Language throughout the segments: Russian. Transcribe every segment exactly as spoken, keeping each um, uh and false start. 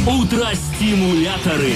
Утро-стимуляторы.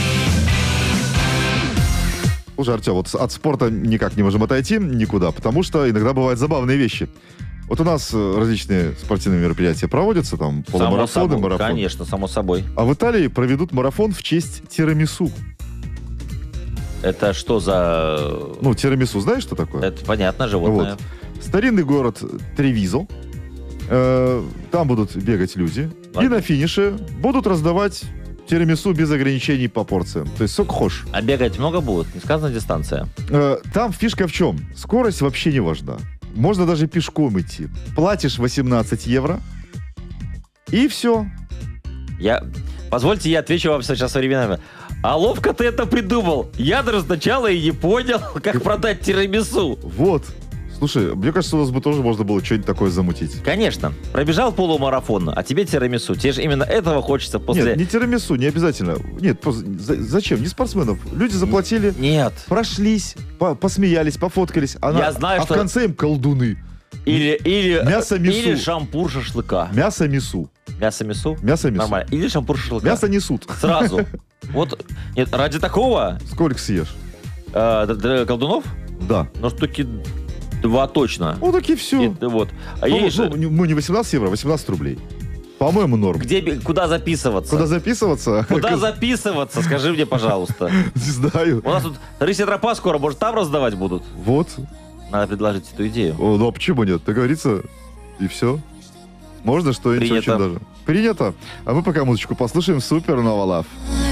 Слушай, Артем, вот от спорта никак не можем отойти никуда, потому что иногда бывают забавные вещи. Вот у нас различные спортивные мероприятия проводятся, там полумарафоны, марафоны. Конечно, само собой. А в Италии проведут марафон в честь тирамису. Это что за... Ну, тирамису, знаешь, что такое? Это понятно, животное. Вот. Старинный город Тревизо. Э, там будут бегать люди. Ладно. И на финише будут раздавать тирамису без ограничений по порциям. То есть сколько хочешь. А бегать много будут? Не сказана дистанция. Э, там фишка в чем? Скорость вообще не важна. Можно даже пешком идти. Платишь восемнадцать евро. И все. Я... Позвольте, я отвечу вам сейчас современно. А ловко ты это придумал. Я даже сначала и не понял, как продать тирамису. Вот. Слушай, мне кажется, у нас бы тоже можно было что-нибудь такое замутить. Конечно. Пробежал полумарафон, а тебе тирамису. Тебе же именно этого хочется после... Нет, не тирамису, не обязательно. Нет, поз- за- зачем? Не спортсменов. Люди заплатили, Нет. прошлись, по- посмеялись, пофоткались. А, Я на- знаю, а что- в конце им колдуны. Или, или, Мясо мису. или шампур шашлыка. Мясо мису. Мясо мису? Мясо мису. Нормально. Или шампур шашлыка. Мясо несут. Сразу. Вот. Нет, ради такого Сколько съешь? э, д- д- колдунов, Да. ну штуки два точно. Ну, таки все. И, вот. А Ну, есть ну, же- не- мы не восемнадцать евро, а восемнадцать рублей. По-моему, норм. где, бе- куда записываться? Куда записываться? Куда записываться? Скажи мне, пожалуйста. Не знаю. У нас тут рыси тропа скоро, может, там раздавать будут? Вот. Надо предложить эту идею. О, ну а почему нет? Договориться, и все. Можно что-нибудь Принято. очень даже. Принято. А мы пока музычку послушаем. Супер Нова Лав.